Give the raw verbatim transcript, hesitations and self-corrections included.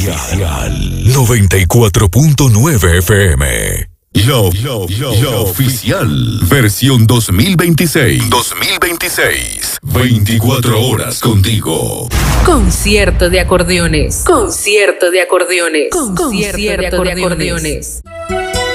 oficial. noventa y cuatro punto nueve F M. Lo, lo, lo, lo oficial. Versión dos mil veintiséis. dos mil veintiséis. veinticuatro horas contigo. Concierto de acordeones. Concierto de acordeones. Concierto de acordeones.